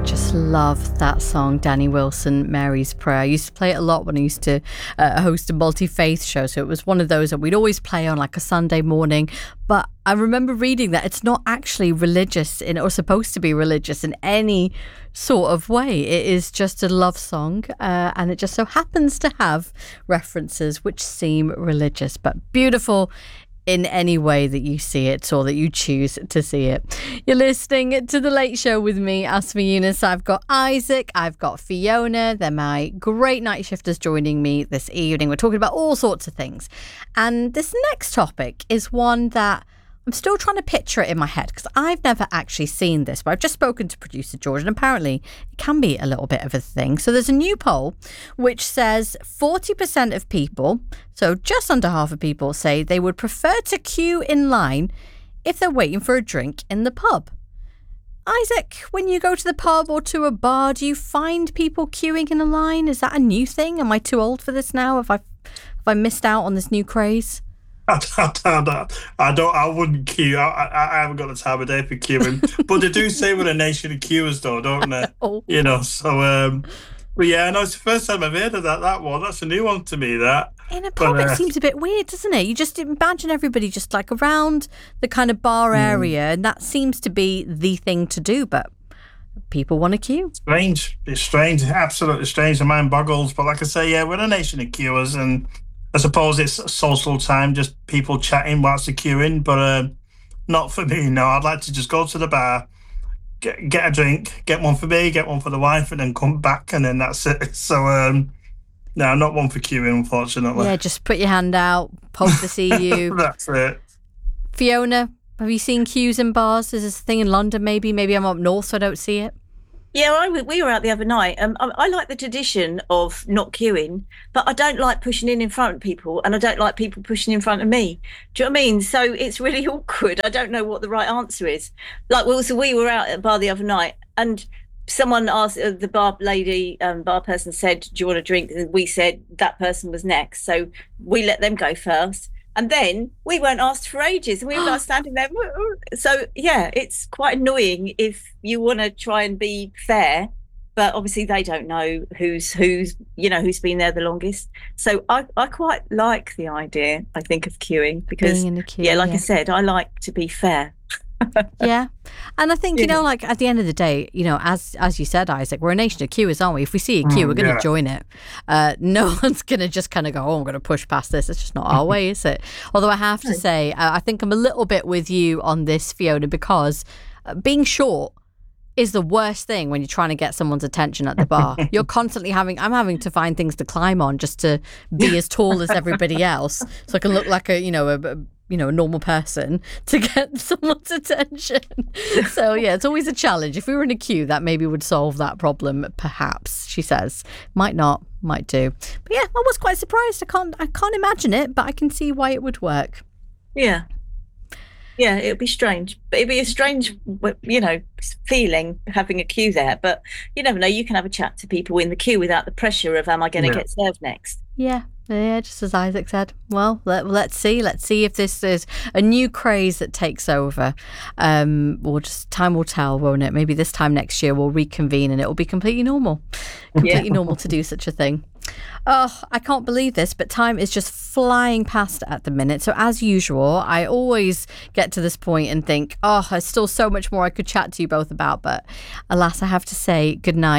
Just love that song, Danny Wilson, Mary's Prayer. I used to play it a lot when I used to host a multi-faith show, so it was one of those that we'd always play on like a Sunday morning. But I remember reading that it's not actually religious or supposed to be religious in any sort of way. It is just a love song, and it just so happens to have references which seem religious, but beautiful in any way that you see it or that you choose to see it. You're listening to The Late Show with me, Asma Yunus. I've got Isaac, I've got Fiona. They're my great night shifters joining me this evening. We're talking about all sorts of things. And this next topic is one that I'm still trying to picture it in my head because I've never actually seen this, but I've just spoken to producer George, and apparently it can be a little bit of a thing. So there's a new poll which says 40% of people, so just under half of people, say they would prefer to queue in line if they're waiting for a drink in the pub. Isaac, when you go to the pub or to a bar, do you find people queuing in a line? Is that a new thing? Am I too old for this now? Have I missed out on this new craze? I wouldn't queue. I haven't got the time of day for queuing. But they do say we're a nation of queuers, though, don't they? Oh. You know, so, but yeah, no, it's the first time I've heard of that one. That's a new one to me, that. In a pub, it seems a bit weird, doesn't it? You just imagine everybody just like around the kind of bar area, and that seems to be the thing to do, but people want to queue. Strange. It's strange. Absolutely strange. The mind boggles. But like I say, yeah, we're a nation of queuers, and I suppose it's social time, just people chatting whilst they're queuing, but not for me, no. I'd like to just go to the bar, get a drink, get one for me, get one for the wife, and then come back, and then that's it. So, no, not one for queuing, unfortunately. Yeah, just put your hand out, hope to see you. That's it. Fiona, have you seen queues in bars? Is this a thing in London, maybe? Maybe I'm up north, so I don't see it. Yeah, we were out the other night. I like the tradition of not queuing, but I don't like pushing in front of people, and I don't like people pushing in front of me. Do you know what I mean? So it's really awkward. I don't know what the right answer is. Like, well, so we were out at a bar the other night, and someone asked, the bar lady, bar person said, do you want a drink? And we said that person was next. So we let them go first. And then we weren't asked for ages, and we were like standing there. So, yeah, it's quite annoying if you want to try and be fair, but obviously they don't know who's been there the longest. So I quite like the idea, I think, of queuing because, being in the queue, I said, I like to be fair. Yeah, and I think, like at the end of the day, as you said, Isaac, we're a nation of queuers, aren't we? If we see a queue, we're going to join it. No one's going to just kind of go, I'm going to push past this. It's just not our way, is it? Although I have to say, I think I'm a little bit with you on this, Fiona, because being short is the worst thing when you're trying to get someone's attention at the bar. You're constantly I'm having to find things to climb on just to be as tall as everybody else, so I can look like a normal person to get someone's attention. So yeah, it's always a challenge. If we were in a queue, that maybe would solve that problem, perhaps, she says. Might not, might do. But yeah, I was quite surprised. I can't imagine it, but I can see why it would work. Yeah. Yeah, it would be strange. But it'd be a strange, feeling having a queue there. But you never know. You can have a chat to people in the queue without the pressure of, am I going to get served next? Yeah, just as Isaac said. Well, let's see. Let's see if this is a new craze that takes over. Time will tell, won't it? Maybe this time next year we'll reconvene and it will be completely normal. Completely normal to do such a thing. Oh, I can't believe this, but time is just flying past at the minute. So as usual, I always get to this point and think, there's still so much more I could chat to you both about. But alas, I have to say goodnight.